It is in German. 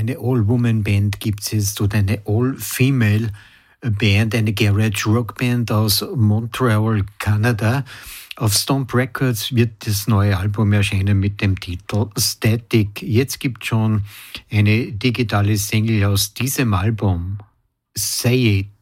eine All-Woman-Band gibt es jetzt oder eine All-Female-Band, eine Garage-Rock-Band aus Montreal, Kanada. Auf Stomp Records wird das neue Album erscheinen mit dem Titel Static. Jetzt gibt es schon eine digitale Single aus diesem Album. Say It.